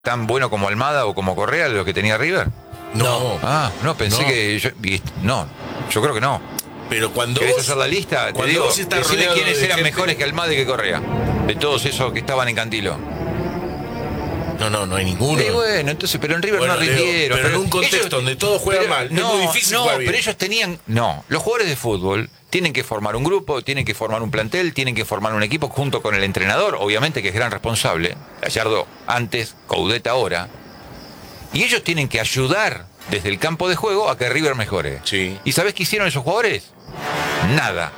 tan bueno como Almada o como Correa lo que tenía River? No. No, pensé No. que... yo creo que no. Pero cuando ¿Querés vos, hacer la lista? Te cuando digo, vos estás decime rodeado quiénes de eran gente- mejores que Almada y que Correa. De todos esos que estaban en Cantilo. No hay ninguno. Y bueno, entonces, pero en River Bueno, no Leo, rindieron. pero en un contexto ellos- donde todos juegan pero- mal, es muy difícil jugar bien. pero ellos tenían... No, los jugadores de fútbol tienen que formar un grupo, tienen que formar un plantel, tienen que formar un equipo junto con el entrenador, obviamente que es gran responsable. Gallardo antes, Coudet ahora. Y ellos tienen que ayudar desde el campo de juego a que River mejore. Sí. ¿Y sabés qué hicieron esos jugadores? Nada.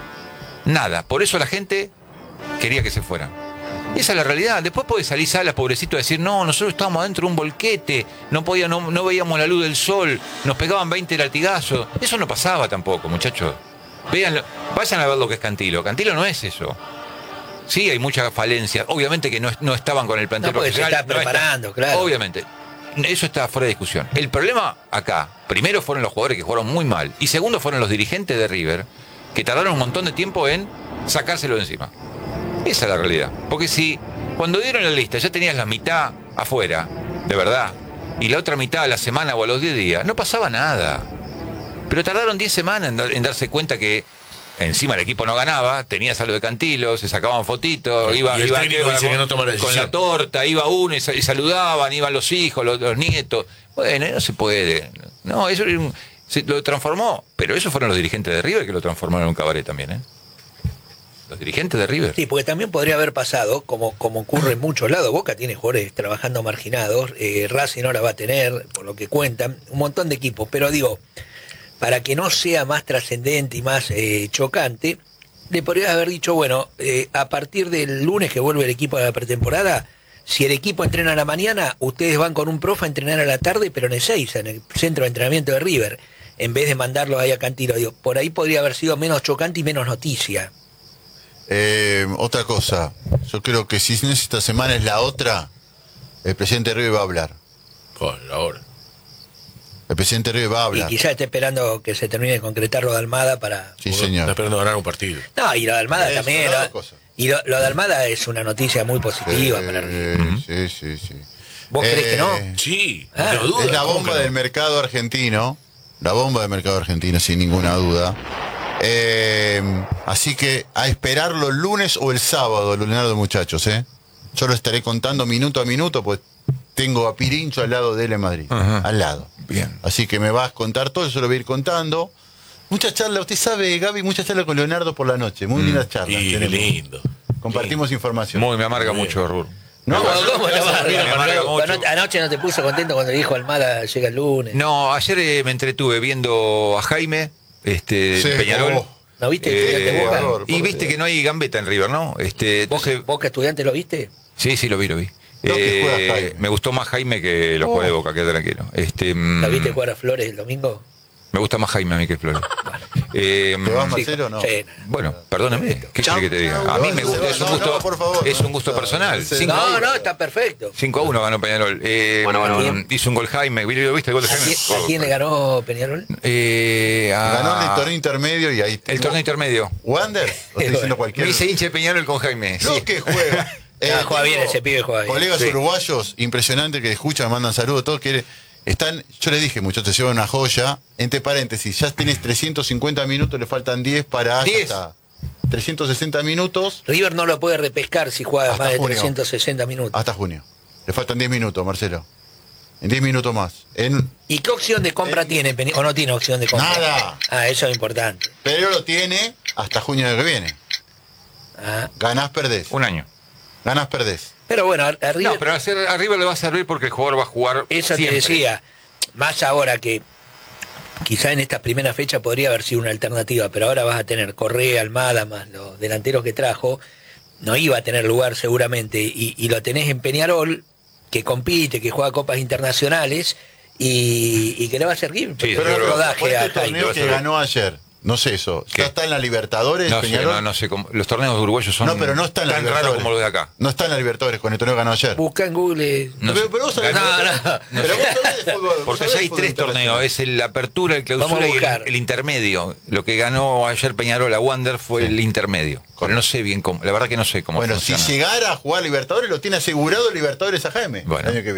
Por eso la gente quería que se fueran. Esa es la realidad. Después puede salir Salas, pobrecito, a decir, no, nosotros estábamos adentro de un volquete, no veíamos la luz del sol, nos pegaban 20 latigazos. Eso no pasaba tampoco, muchachos. Véanlo, vayan a ver lo que es Cantilo. Cantilo no es eso. Sí, hay muchas falencias. Obviamente que no estaban con el plantel No, porque se profesional. está preparando, claro. Obviamente. Eso está fuera de discusión. El problema acá, primero fueron los jugadores que jugaron muy mal, y segundo fueron los dirigentes de River, que tardaron un montón de tiempo en sacárselo de encima. Esa es la realidad. Porque si cuando dieron la lista ya tenías la mitad afuera, de verdad, y la otra mitad a la semana o a los 10 días, no pasaba nada. Pero tardaron 10 semanas en darse cuenta que encima el equipo no ganaba, tenías a lo de Cantilo, se sacaban fotitos, Y el técnico dice que no toma la con decisión. la torta, iba uno y saludaban, iban los hijos, los nietos. Bueno, no se puede. No, eso se lo transformó. Pero esos fueron los dirigentes de River que lo transformaron en un cabaret también, ¿eh? Los dirigentes de River. Sí, porque también podría haber pasado, como ocurre en muchos lados. Boca tiene jugadores trabajando marginados, Racing ahora va a tener, por lo que cuentan, un montón de equipos. Pero digo, para que no sea más trascendente y más chocante, le podrías haber dicho, bueno, a partir del lunes que vuelve el equipo a la pretemporada, si el equipo entrena a la mañana, ustedes van con un profe a entrenar a la tarde, pero en el 6, en el centro de entrenamiento de River, en vez de mandarlo ahí a Cantilo. Digo, por ahí podría haber sido menos chocante y menos noticia. Otra cosa, yo creo que si no es esta semana es la otra, el presidente River va a hablar. Por ahora. El presidente River va a Y hablar. quizás esté esperando que se termine de concretar lo de Almada para... Sí, Está señor. esperando ganar un partido. No, y lo de Almada Es también. otra Lo, cosa. y lo de Almada es una noticia muy positiva para River. Sí. ¿Vos crees que no? Sí, Ah, no duda. Es la ¿cómo bomba que no? del mercado argentino. La bomba del mercado argentino, sin ninguna duda. Así que a esperarlo el lunes o el sábado, Leonardo, muchachos. Yo lo estaré contando minuto a minuto, pues tengo a Pirincho al lado de él en Madrid. Ajá. Al lado. Bien. Así que me vas a contar todo, yo lo voy a ir contando. Mucha charla, usted sabe, Gaby, mucha charla con Leonardo por la noche. Muy lindas charlas. Y tenemos. lindo. Compartimos información. Me amarga mucho, Rur. No, ¿Cómo te va? Me amarga mucho. Anoche no te puso contento cuando dijo Almada llega el lunes. No, ayer me entretuve viendo a Jaime, Sí, Peñarol. oh. ¿No viste Estudiante Boca? jugador, Y por viste Dios. que no hay gambeta en River, ¿no? Entonces, ¿Boca Estudiante lo viste? sí, lo vi. No, que juega Jaime. Me gustó más Jaime que los jugadores de Boca, quédate tranquilo. ¿La viste jugar a Flores el domingo? Me gusta más Jaime a mí que Flores. ¿Te vas, Sí, Marcelo, o no? sí. Bueno, perdóname, ¿qué quiere que te diga? A mí me gusta, es un gusto, por favor. es un gusto personal. 5-1. No, está perfecto. 5-1 ganó Peñarol. Bueno. Hizo un gol Jaime. ¿Viste el gol de ¿A Jaime? quién le ganó Peñarol? Ganó el torneo intermedio y ahí El torneo intermedio. ¿Wander? ¿O estoy diciendo Me cualquier? hice hincha de Peñarol con Jaime. No, Sí. que juega. Juega bien tengo ese pibe, juega bien. Colegas Sí. uruguayos, impresionante, que escuchan, me mandan saludos, todos quieren. Están, yo les dije, muchachos, te llevan una joya. Entre paréntesis, ya tenés 350 minutos, le faltan 10 para 10. hasta 360 minutos River no lo puede repescar si juega Hasta más de junio. 360 minutos. hasta junio. Le faltan 10 minutos, Marcelo. En 10 minutos más. ¿Y qué opción de compra tiene o no tiene opción de compra? Nada. Ah, eso es importante. Pero lo tiene hasta junio del que viene. Ah. Ganás, perdés. Un año. Ganás, perdés. Pero bueno, a River, No, pero a River le va a servir porque el jugador va a jugar eso siempre. te decía, más ahora que quizá en esta primera fecha podría haber sido una alternativa, pero ahora vas a tener Correa, Almada, más los delanteros que trajo, no iba a tener lugar seguramente, y lo tenés en Peñarol, que compite, que juega copas internacionales, y que le va a servir Sí, pero pero rodaje Por a este Jaime. torneo que ganó ayer, No sé eso. ¿Qué? ¿Ya está en la Libertadores, No sé, Peñarol? no sé cómo. Los torneos uruguayos son No, pero no está en la tan Libertadores. raros como los de acá. No está en la Libertadores con el torneo que ganó ayer. Busca en Google. No pero, sé. pero vos sabés, Ganó- pero vos sabés de fútbol. vos Porque sabés allá de hay fútbol 3 torneos, internacional. es la apertura, el Vamos clausura a y buscar. el intermedio. Lo que ganó ayer Peñarol a Wander fue el intermedio. Pero no sé bien cómo, la verdad que no sé cómo Bueno, funciona. si llegara a jugar Libertadores, lo tiene asegurado Libertadores a Jaime. Bueno. el año que viene.